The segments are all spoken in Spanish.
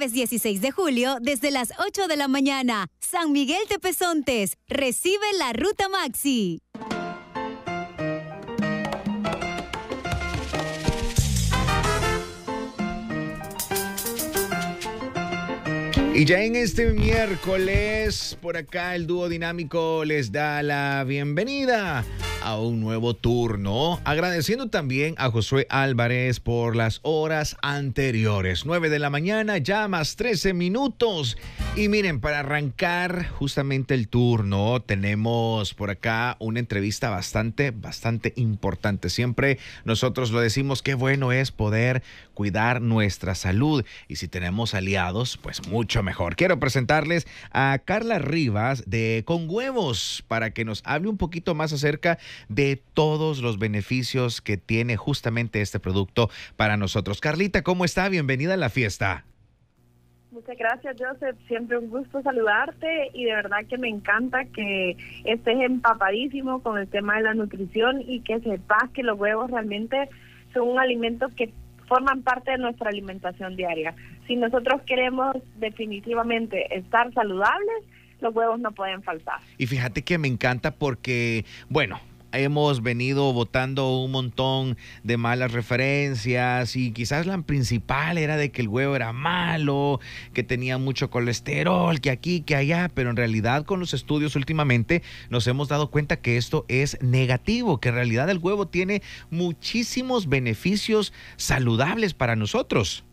Jueves 16 de julio, desde las 8 de la mañana. San Miguel Tepezontes. Recibe la Ruta Maxi. Y ya en este miércoles, por acá el dúo dinámico les da la bienvenida a un nuevo turno, agradeciendo también a Josué Álvarez por las horas anteriores. 9 de la mañana, ya más 13 minutos. Y miren, para arrancar justamente el turno, tenemos por acá una entrevista bastante importante. Siempre nosotros lo decimos, qué bueno es poder cuidar nuestra salud. Y si tenemos aliados, pues mucho mejor. Quiero presentarles a Carla Rivas de Con Huevos para que nos hable un poquito más acerca de todos los beneficios que tiene justamente este producto para nosotros. Carlita, ¿cómo está? Bienvenida a la fiesta. Muchas gracias, Joseph. Siempre un gusto saludarte y de verdad que me encanta que estés empapadísimo con el tema de la nutrición y que sepas que los huevos realmente son un alimento que forman parte de nuestra alimentación diaria. Si nosotros queremos definitivamente estar saludables, los huevos no pueden faltar. Y fíjate que me encanta porque, bueno, hemos venido botando un montón de malas referencias y quizás la principal era de que el huevo era malo, que tenía mucho colesterol, que aquí, que allá, pero en realidad con los estudios últimamente nos hemos dado cuenta que esto es negativo, que en realidad el huevo tiene muchísimos beneficios saludables para nosotros.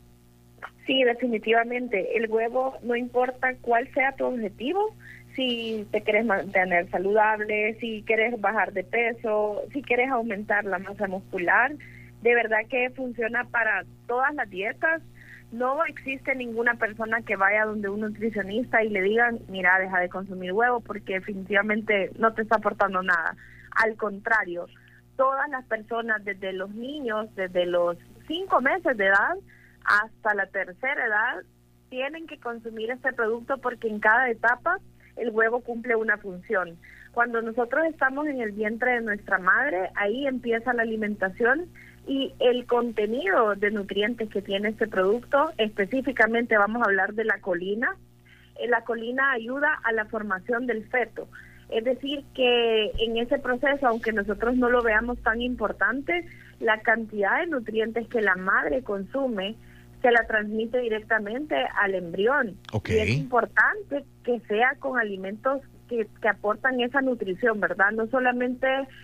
Sí, definitivamente. El huevo, no importa cuál sea tu objetivo, si te quieres mantener saludable, si quieres bajar de peso, si quieres aumentar la masa muscular, de verdad que funciona para todas las dietas. No existe ninguna persona que vaya donde un nutricionista y le digan, mira, deja de consumir huevo porque definitivamente no te está aportando nada. Al contrario, todas las personas, desde los niños, desde los 5 meses de edad hasta la tercera edad, tienen que consumir este producto porque en cada etapa el huevo cumple una función. Cuando nosotros estamos en el vientre de nuestra madre, ahí empieza la alimentación y el contenido de nutrientes que tiene este producto, específicamente vamos a hablar de la colina. La colina ayuda a la formación del feto. Es decir, que en ese proceso, aunque nosotros no lo veamos tan importante, la cantidad de nutrientes que la madre consume se la transmite directamente al embrión. Okay. Y es importante que sea con alimentos que aportan esa nutrición, ¿verdad? No solamente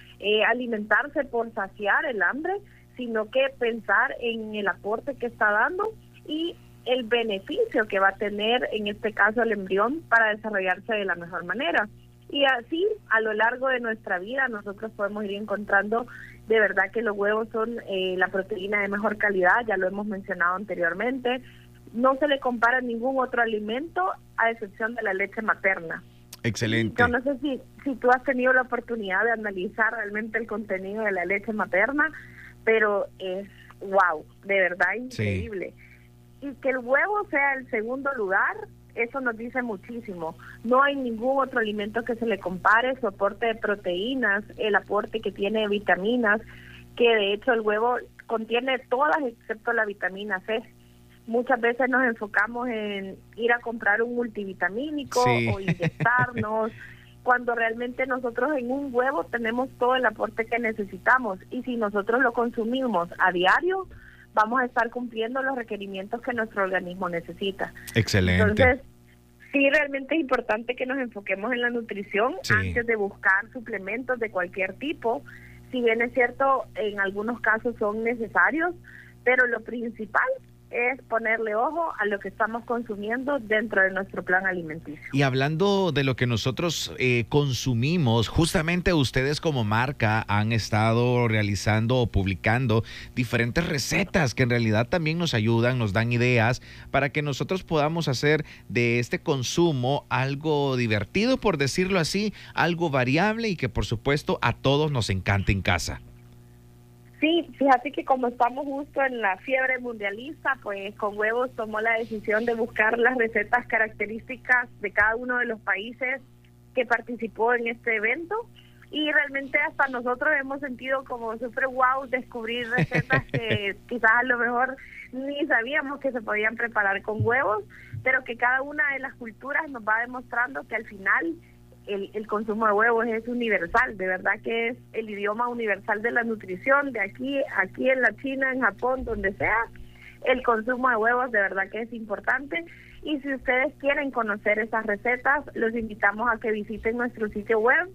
alimentarse por saciar el hambre, sino que pensar en el aporte que está dando y el beneficio que va a tener, en este caso, el embrión para desarrollarse de la mejor manera. Y así, a lo largo de nuestra vida, nosotros podemos ir encontrando de verdad que los huevos son la proteína de mejor calidad, ya lo hemos mencionado anteriormente. No se le compara ningún otro alimento a excepción de la leche materna. Excelente. Yo no sé si tú has tenido la oportunidad de analizar realmente el contenido de la leche materna, pero es wow, de verdad increíble. Sí. Y que el huevo sea el segundo lugar, eso nos dice muchísimo. No hay ningún otro alimento que se le compare, su aporte de proteínas, el aporte que tiene de vitaminas, que de hecho el huevo contiene todas excepto la vitamina C. Muchas veces nos enfocamos en ir a comprar un multivitamínico o inyectarnos, cuando realmente nosotros en un huevo tenemos todo el aporte que necesitamos y si nosotros lo consumimos a diario, vamos a estar cumpliendo los requerimientos que nuestro organismo necesita. Excelente. Entonces, sí, realmente es importante que nos enfoquemos en la nutrición antes de buscar suplementos de cualquier tipo. Si bien es cierto, en algunos casos son necesarios, pero lo principal es ponerle ojo a lo que estamos consumiendo dentro de nuestro plan alimenticio. Y hablando de lo que nosotros consumimos, justamente ustedes como marca han estado realizando o publicando diferentes recetas que en realidad también nos ayudan, nos dan ideas para que nosotros podamos hacer de este consumo algo divertido, por decirlo así, algo variable y que por supuesto a todos nos encante en casa. Sí, fíjate que como estamos justo en la fiebre mundialista, pues Con Huevos tomó la decisión de buscar las recetas características de cada uno de los países que participó en este evento y realmente hasta nosotros hemos sentido como súper wow descubrir recetas que quizás a lo mejor ni sabíamos que se podían preparar con huevos, pero que cada una de las culturas nos va demostrando que al final el consumo de huevos es universal, de verdad que es el idioma universal de la nutrición, de aquí en la China, en Japón, donde sea, el consumo de huevos de verdad que es importante. Y si ustedes quieren conocer esas recetas, los invitamos a que visiten nuestro sitio web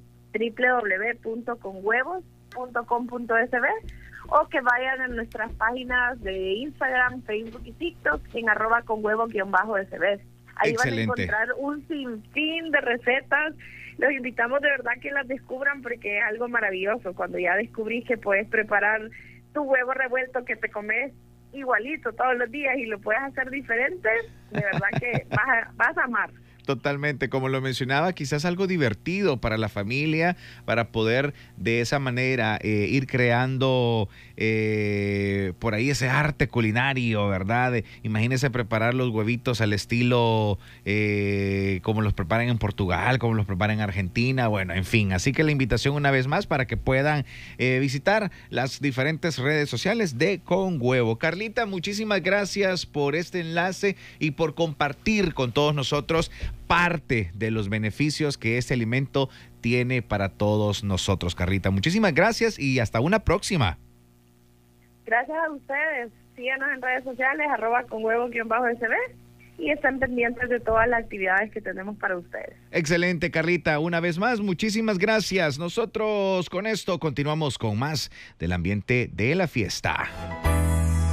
www.conhuevos.com.sb o que vayan a nuestras páginas de Instagram, Facebook y TikTok en @conhuevo_sb. Ahí van a encontrar un sinfín de recetas. Los invitamos de verdad que las descubran porque es algo maravilloso. Cuando ya descubrís que puedes preparar tu huevo revuelto que te comes igualito todos los días y lo puedes hacer diferente, de verdad que vas a amar. Totalmente, como lo mencionaba, quizás algo divertido para la familia, para poder de esa manera ir creando por ahí ese arte culinario, ¿verdad? Imagínense preparar los huevitos al estilo como los preparan en Portugal, como los preparan en Argentina, bueno, en fin. Así que la invitación una vez más para que puedan visitar las diferentes redes sociales de Con Huevo. Carlita, muchísimas gracias por este enlace y por compartir con todos nosotros parte de los beneficios que este alimento tiene para todos nosotros, Carlita. Muchísimas gracias y hasta una próxima. Gracias a ustedes. Síganos en redes sociales, @conhuevo_sb y estén pendientes de todas las actividades que tenemos para ustedes. Excelente, Carlita. Una vez más, muchísimas gracias. Nosotros con esto continuamos con más del ambiente de la fiesta.